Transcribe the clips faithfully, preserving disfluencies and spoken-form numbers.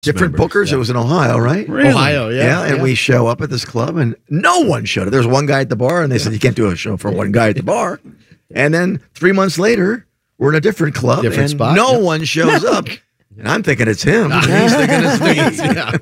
Different members, bookers. yeah. It was in Ohio, right? Really? Ohio, yeah. Yeah, and yeah. we show up at this club, and no one showed up. There's one guy at the bar, and they said, you can't do a show for one guy at the bar. And then three months later, we're in a different club, Different and spot, no yep. one shows up. And I'm thinking it's him. And he's thinking it's me. Yeah.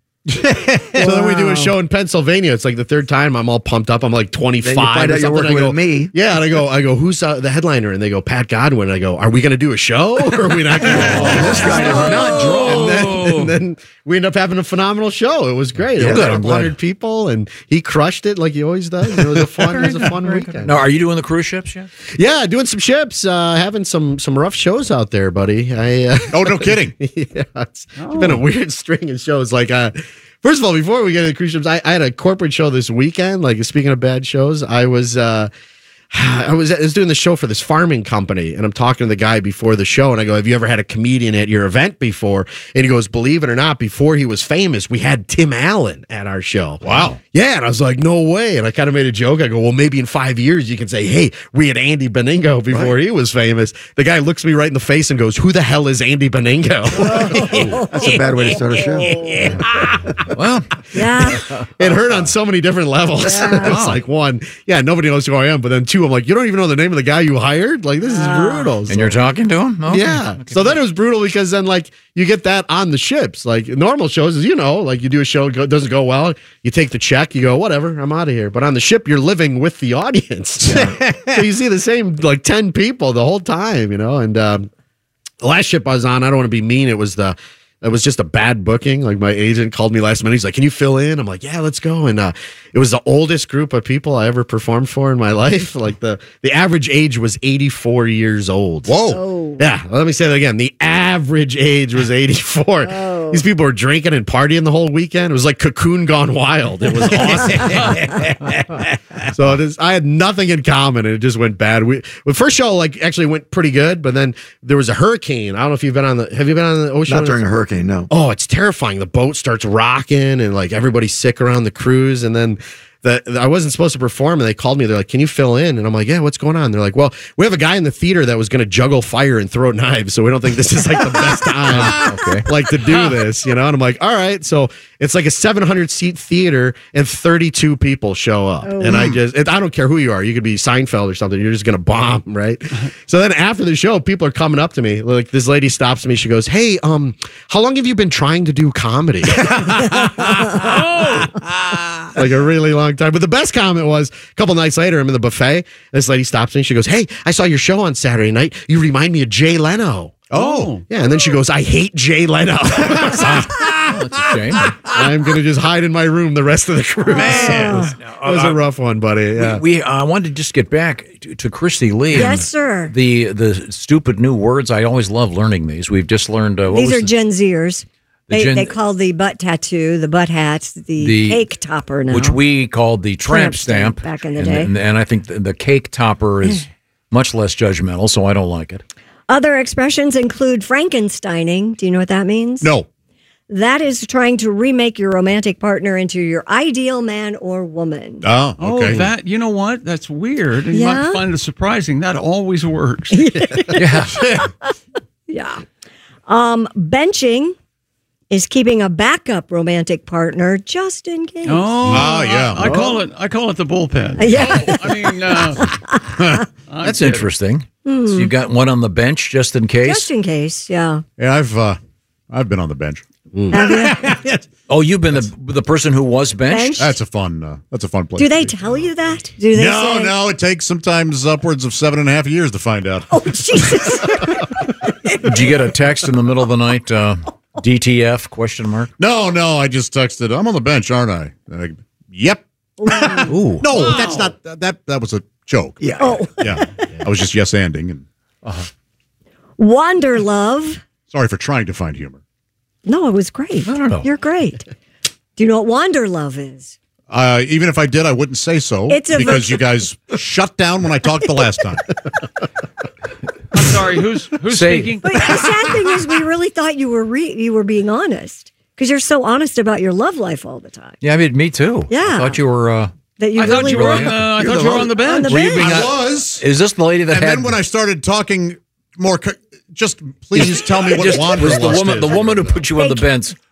So then we do a show in Pennsylvania. It's like the third time. I'm all pumped up. I'm like twenty-five. Then you find or out you're something. working I go, with me. Yeah, and I go, I go, who's uh, the headliner? And they go, Pat Godwin. And I go, are we going to do a show or are we not going to? Oh, this guy does not draw. And then, and then we end up having a phenomenal show. It was great. It Yeah, was good, like I'm one hundred people, and he crushed it like he always does. It was a fun, it was a fun weekend. Now, are you doing the cruise ships yet? Yeah, doing some ships, uh, having some some rough shows out there, buddy. I uh, Oh, no kidding. yeah, it's been a weird string of shows. Like, uh, first of all, before we get into cruise ships, I, I had a corporate show this weekend. Like, speaking of bad shows, I was. Uh, I was, I was doing the show for this farming company, and I'm talking to the guy before the show, and I go, have you ever had a comedian at your event before? And he goes, believe it or not, before he was famous, we had Tim Allen at our show. Wow. Yeah, and I was like, no way. And I kind of made a joke. I go, well, maybe in five years you can say, hey, we had Andy Beningo before he was famous. The guy looks me right in the face and goes, who the hell is Andy Beningo? That's a bad way to start a show. Well, Yeah. It hurt on so many different levels. Yeah. It's like, one, yeah, nobody knows who I am. But then two, I'm like, you don't even know the name of the guy you hired? Like, this is brutal. and So- you're talking to him? Okay. Yeah. So then it was brutal because then, like, you get that on the ships. Like, normal shows, is you know, like, you do a show, it go- doesn't go well, you take the check, you go, whatever, I'm out of here. But on the ship, you're living with the audience. So you see the same, like, ten people the whole time, you know? And um, the last ship I was on, I don't want to be mean, it was the. It was just a bad booking. Like, my agent called me last minute. He's like, can you fill in? I'm like, yeah, let's go. And uh, it was the oldest group of people I ever performed for in my life. Like, the, the average age was eighty-four years old. Whoa. Oh. Yeah, let me say that again. The average age was eighty-four. Oh. These people were drinking and partying the whole weekend. It was like Cocoon gone wild. It was awesome. So it is, I had nothing in common, and it just went bad. We the first show like actually went pretty good, but then there was a hurricane. I don't know if you've been on the. Have you been on the ocean? Not during a hurricane, no. Oh, it's terrifying. The boat starts rocking, and like everybody's sick around the cruise, and then. The, the- I wasn't supposed to perform, and they called me. They're like, "Can you fill in?" And I'm like, "Yeah, what's going on?" They're like, "Well, we have a guy in the theater that was going to juggle fire and throw knives, so we don't think this is like the best time, Okay. like to do this, you know." And I'm like, "All right." So it's like a seven hundred seat theater, and thirty-two people show up, and I just, it, I don't care who you are. You could be Seinfeld or something. You're just going to bomb, right? So then after the show, people are coming up to me. Like this lady stops me. She goes, "Hey, um, how long have you been trying to do comedy?" Like a really long time. But the best comment was a couple nights later, I'm in the buffet. This lady stops me. She goes, "Hey, I saw your show on Saturday night. You remind me of Jay Leno." Oh. Yeah. And then she goes, "I hate Jay Leno." Oh, it's a shame. I'm going to just hide in my room the rest of the cruise. Man. It was, it was a rough one, buddy. Yeah. We I uh, wanted to just get back to, to Christy Lee. and Yes, sir. The the stupid new words. I always love learning these. We've just learned. Uh, what These was are the- Gen Zers. The They, Gen- they call the butt tattoo, the butt hats, the, The- cake topper now. which we called the tramp, Tramp stamp stamp back in the and, day. And, and I think the, the cake topper is much less judgmental, so I don't like it. Other expressions include Frankensteining. Do you know what that means? No. That is trying to remake your romantic partner into your ideal man or woman. Oh, okay. Oh, that, you know what? That's weird. You Yeah? might find it surprising. That always works. Yeah. Yeah. Um, benching is keeping a backup romantic partner just in case. Oh, Ah, yeah. I, I call it. I call it the bullpen. Yeah. I mean, uh, That's interesting. So you got one on the bench just in case? Just in case, yeah. Yeah, I've uh, I've been on the bench. Oh, you've been the the person who was benched? Bench? That's a fun. Uh, that's a fun place. Do they to be. tell you that? Do they No, say, no. It takes sometimes upwards of seven and a half years to find out. Oh, Jesus. Did you get a text in the middle of the night? Uh, D T F question mark? No, no. I just texted. I'm on the bench, aren't I? And I yep. Ooh. No, that's not. That that was a joke. Yeah. Oh. Yeah. I was just yes anding and Wander love. sorry for trying to find humor. No, it was great. I don't know. You're great. Do you know what wander love is? Uh, even if I did, I wouldn't say so It's a because ver- you guys shut down when I talked the last time. I'm sorry. Who's who's Say- speaking? But the sad thing is, we really thought you were re- you were being honest because you're so honest about your love life all the time. Yeah, I mean, me too. Yeah. I thought you were. Uh, That you I thought really you were were. on the. I You're thought the you were one- on the bench. On the were you bench. being? I was. Is this the lady that And had? then when I started talking more, co- just please tell me what just, wander was the lust woman is. the woman who put you on the They- bench?